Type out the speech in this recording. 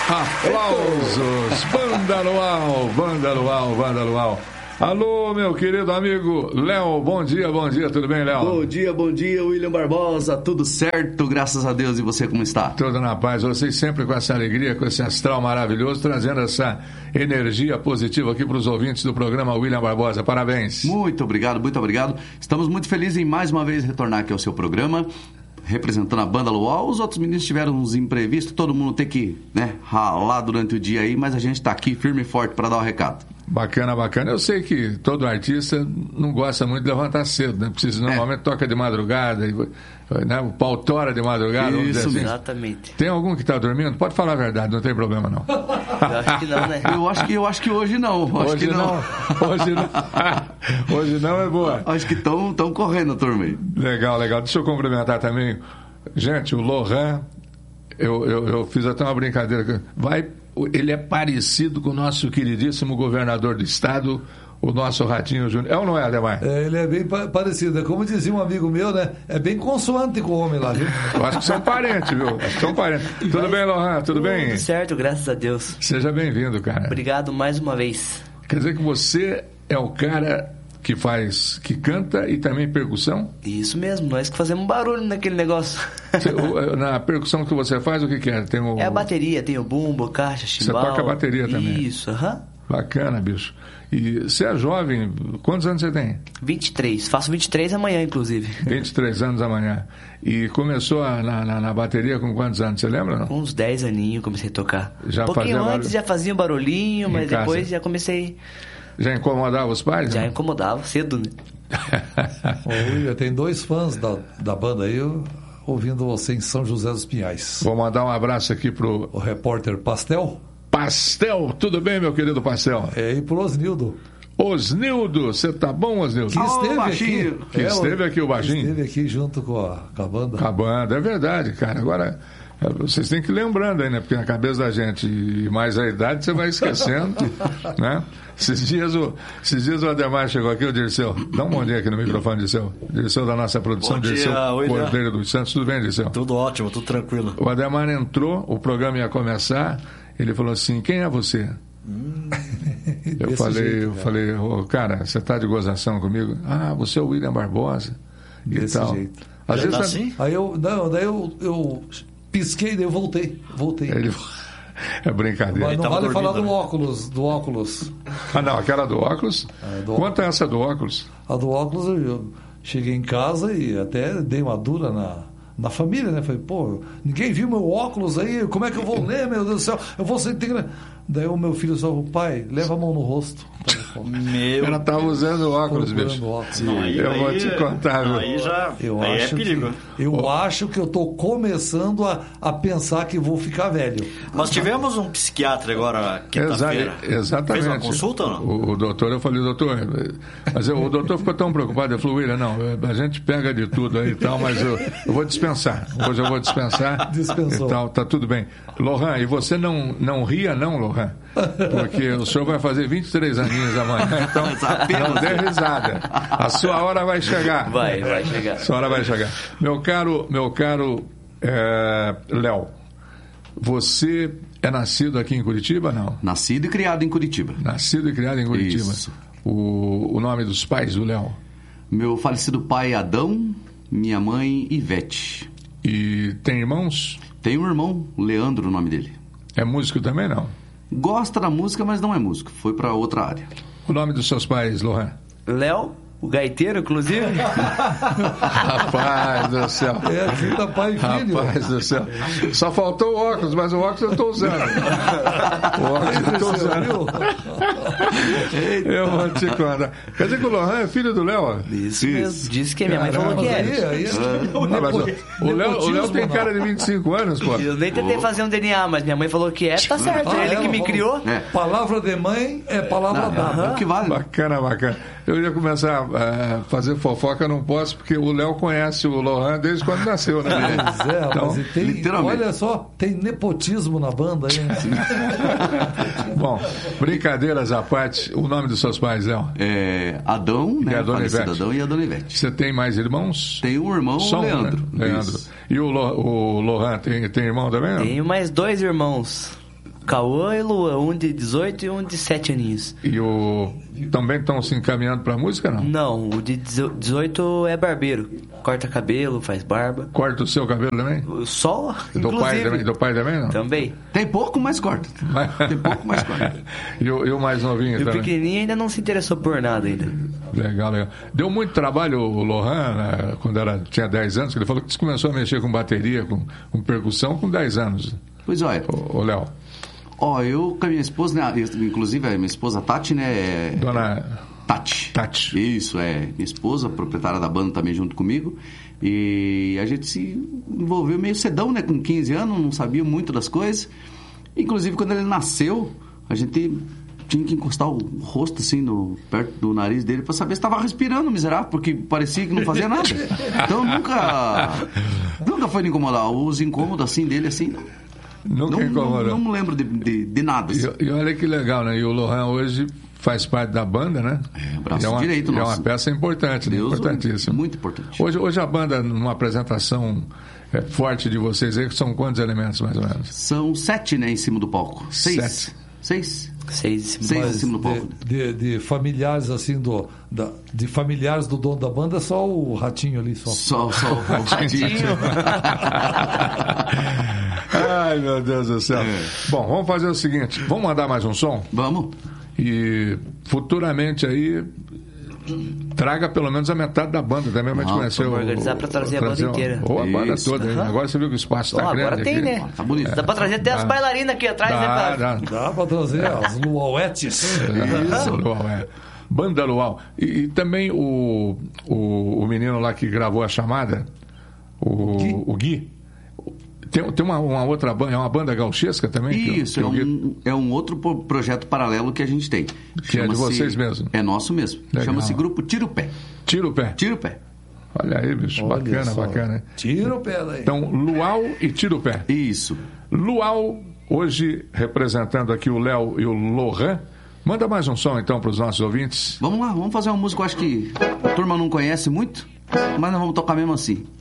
Aplausos. Banda Luau, Banda Luau, Banda Luau. Alô, meu querido amigo Léo, bom dia, tudo bem, Léo? Bom dia, William Barbosa, tudo certo, graças a Deus, e você como está? Tudo na paz, vocês sempre com essa alegria, com esse astral maravilhoso, trazendo essa energia positiva aqui para os ouvintes do programa William Barbosa, parabéns. Muito obrigado, estamos muito felizes em mais uma vez retornar aqui ao seu programa, representando a Banda Luau. Os outros meninos tiveram uns imprevistos, todo mundo tem que ralar durante o dia aí, mas a gente está aqui firme e forte para dar o recado. Bacana. Eu sei que todo artista não gosta muito de levantar cedo, né? Porque normalmente toca de madrugada, né? O pau tora de madrugada. Isso assim. Exatamente. Tem algum que está dormindo? Pode falar a verdade, não tem problema não. Eu acho que não, né? Eu acho que hoje não. Hoje não é boa. Acho que estão correndo a turma aí. Legal. Deixa eu cumprimentar também. Gente, o Lohan, eu fiz até uma brincadeira. Ele é parecido com o nosso queridíssimo governador do estado, o nosso Ratinho Júnior. É ou não é, Ademar? Ele é bem parecido. Como dizia um amigo meu, né? É bem consoante com o homem lá, viu? Eu acho que são parentes, viu? Tudo bem, Lohan? Tudo bem? Tudo certo, graças a Deus. Seja bem-vindo, cara. Obrigado mais uma vez. Quer dizer que você é o cara que canta e também percussão? Isso mesmo, nós que fazemos barulho naquele negócio. Na percussão que você faz, o que é? É a bateria, tem o bumbo, caixa, chimbal. Você toca a bateria também? Isso, aham. Bacana, bicho. E você é jovem, quantos anos você tem? 23, faço 23 amanhã, inclusive. 23 anos amanhã. E começou na bateria com quantos anos, você lembra? Não? Com uns 10 aninhos comecei a tocar. Já um pouquinho antes já fazia um barulhinho, mas casa. Depois já comecei... Já incomodava os pais? Já não? incomodava, cedo, né? Ô, William, tem 2 fãs da banda aí ouvindo você em São José dos Pinhais. Vou mandar um abraço aqui pro... O repórter Pastel. Pastel, tudo bem, meu querido Pastel? E pro Osnildo. Osnildo, você tá bom, Osnildo? Que esteve aqui o baixinho. Esteve aqui junto com a banda. Com a banda, é verdade, cara. Agora, vocês têm que ir lembrando aí, né? Porque na cabeça da gente e mais a idade, você vai esquecendo, né? Esses dias o Ademar chegou aqui, o Dirceu. Dá um bom dia aqui no microfone, Dirceu. Dirceu da nossa produção, Dirceu Cordeiro dos Santos. Tudo bem, Dirceu? Tudo ótimo, tudo tranquilo. O Ademar entrou, o programa ia começar, ele falou assim, quem é você? Eu falei, cara, você tá de gozação comigo? Ah, você é o William Barbosa. Desse e tal. jeito. Às vezes tá assim? Aí eu pisquei, daí eu voltei. Ele... É brincadeira. Mas não vale falar dormindo, do óculos. Ah, não, aquela do óculos? Quanto é essa do óculos? A do óculos, eu cheguei em casa e até dei uma dura na família, né? Falei, ninguém viu meu óculos aí, como é que eu vou ler, meu Deus do céu? Eu vou ser... Daí o meu filho só, pai, leva a mão no rosto. Ela estava usando óculos, bicho. Eu vou te contar, viu? Aí é perigo. Eu acho que eu estou começando a pensar que vou ficar velho. Nós tivemos um psiquiatra agora, quinta-feira. Exatamente. Fez uma consulta ou não? O doutor, eu falei, doutor, mas o doutor ficou tão preocupado, ele falou, William, não, a gente pega de tudo aí e tal, mas eu vou dispensar. Hoje eu vou dispensar. Dispensou. E tal, tá tudo bem. Lohan, e você não ria não, Lohan? Porque o senhor vai fazer 23 aninhos amanhã, então não dê risada. A sua hora vai chegar. Vai chegar. A sua hora vai chegar. Meu caro Léo, você é nascido aqui em Curitiba, não? Nascido e criado em Curitiba. Nascido e criado em Curitiba. Isso. O nome dos pais do Léo? Meu falecido pai Adão, minha mãe Ivete. E tem irmãos? Tem um irmão, Leandro, o nome dele. É músico também, não? Gosta da música, mas não é músico. Foi para outra área. O nome dos seus pais, Lohan? Léo, o gaiteiro, inclusive. Rapaz do céu. É, filho da pai e filho. Rapaz do céu. Só faltou o óculos, mas o óculos eu estou usando. O óculos eu estou usando. Eu vou te contar. Quer dizer que o Lohan é filho do Léo? Isso mesmo. Disse que minha mãe falou que era. O Léo tem cara de 25 anos, pô. Eu nem tentei fazer um DNA, mas minha mãe falou que é, tá certo. Ele que me criou. Palavra de mãe é palavra dada. É o que vale. Bacana. Eu ia começar a fazer fofoca, não posso, porque o Léo conhece o Lohan desde quando nasceu, né? Pois é, então, mas literalmente. Olha só, tem nepotismo na banda aí. Bom, brincadeiras à parte, o nome dos seus pais, Léo? Adão, né? E a dona Ivete. Adão e a dona Ivete. Você tem mais irmãos? Tem um irmão, só Leandro. Né? Leandro. E o Lohan tem irmão também? Não? Tenho mais 2 irmãos. Cauã e Luan, um de 18 e um de 7 aninhos. E também estão se encaminhando pra música, não? Não, o de 18 é barbeiro. Corta cabelo, faz barba. Corta o seu cabelo também? Só, Do pai também, não? Também. Tem pouco, mas corta. Tem pouco, mas corta. E o mais novinho E o também? pequenininho ainda não se interessou por nada ainda. Legal. Deu muito trabalho o Lohan, né, quando tinha 10 anos, que ele falou que começou a mexer com bateria, com percussão, com 10 anos. Pois olha. Ô, Léo. Eu com a minha esposa, né, inclusive a minha esposa Tati, né? Dona Tati. Isso, minha esposa, proprietária da banda também junto comigo. E a gente se envolveu meio cedão, né? Com 15 anos, não sabia muito das coisas. Inclusive, quando ele nasceu, a gente tinha que encostar o rosto assim perto do nariz dele para saber se estava respirando, miserável, porque parecia que não fazia nada. Então nunca foi me incomodar. Os incômodos assim dele assim. Nunca incomodou. Não me lembro de nada. Assim. E olha que legal, né? E o Lohan hoje faz parte da banda, né? O braço direito nosso. É uma peça importante, né? Importantíssima. Muito importante. Hoje a banda, numa apresentação forte de vocês aí, são quantos elementos mais ou menos? São 7, né, em cima do palco. 6. 6 em cima do palco. De familiares assim de familiares do dono da banda, só o Ratinho ali Só o Ratinho. Ai, meu Deus do céu. Bom, vamos fazer o seguinte, vamos mandar mais um som? Vamos. E futuramente aí traga pelo menos a metade da banda também, mas a gente conheceu. Vamos organizar pra trazer a banda inteira. Ou a banda toda. Hein? Agora você viu que o espaço está grande. Agora tem, aqui. né? Tá bonito. Dá pra trazer até as bailarinas aqui atrás, né? Dá pra trazer as luauetes. Isso, Luau, Banda Luau. E também o menino lá que gravou a chamada, o Gui. Tem uma outra banda, é uma banda gauchesca também? Isso, é um outro projeto paralelo que a gente tem. Que é de vocês mesmo? É nosso mesmo. Chama-se Grupo Tira o Pé. Tira o Pé? Tira o Pé. Olha aí, bicho, Olha bacana. Tira o pé daí. Então, Luau e Tira o Pé. Isso. Luau, hoje representando aqui o Léo e o Lohan. Manda mais um som então para os nossos ouvintes. Vamos lá, vamos fazer uma música que eu acho que a turma não conhece muito, mas nós vamos tocar mesmo assim.